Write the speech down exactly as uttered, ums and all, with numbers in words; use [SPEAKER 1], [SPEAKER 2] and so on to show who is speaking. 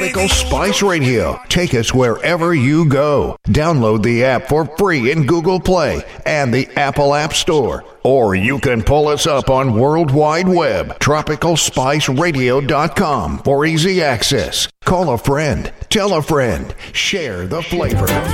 [SPEAKER 1] Tropical Spice Radio. Take us wherever you go. Download the app for free in Google Play and the Apple App Store. Or you can pull us up on World Wide Web, tropical spice radio dot com for easy access. Call a friend, tell a friend, share the flavor.